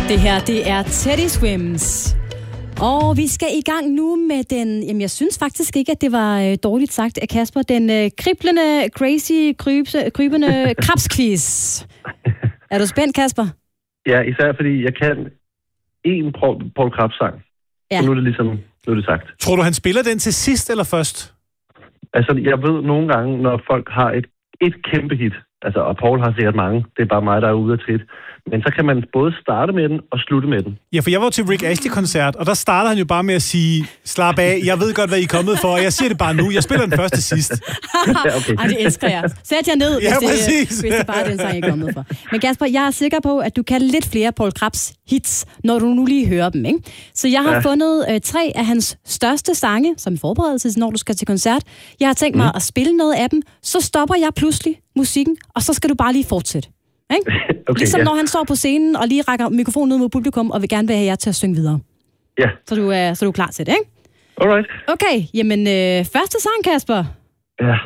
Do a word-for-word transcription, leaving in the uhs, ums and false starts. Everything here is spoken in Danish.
Det her, det er Teddy Swims. Og vi skal i gang nu med den, jamen jeg synes faktisk ikke, at det var øh, dårligt sagt af Kasper, den øh, kriblende, crazy, krybse, krybende krabsquiz. Er du spændt, Kasper? Ja, især fordi jeg kan en Paul, Paul Krebs-sang. Ja. Så nu er det ligesom, nu er det sagt. Tror du, han spiller den til sidst eller først? Altså, jeg ved nogle gange, når folk har et, et kæmpe hit, altså, og Paul har sikkert mange, det er bare mig, der er ude af trit, men så kan man både starte med den og slutte med den. Ja, for jeg var til Rick Astley-koncert, og der starter han jo bare med at sige, slap af, jeg ved godt, hvad I er kommet for, og jeg siger det bare nu, jeg spiller den første sidst. Ja, okay. Ej, det elsker jeg. Sæt jer ned, Ja, hvis, præcis. det, hvis det bare er den sang, I er kommet for. Men Kasper, jeg er sikker på, at du kan lidt flere Paul Krebs hits, når du nu lige hører dem, ikke? Så jeg har ja. fundet øh, tre af hans største sange, som i forberedelse, når du skal til koncert. Jeg har tænkt mig mm. at spille noget af dem, så stopper jeg pludselig musikken, og så skal du bare lige fortsætte. Okay, ligesom ja. Når han står på scenen og lige rækker mikrofonen ud mod publikum og vil gerne have jer til at synge videre. Ja. Så du er, så du er klar til det, ikke? Alright. Okay, jamen øh, første sang, Kasper. Ja.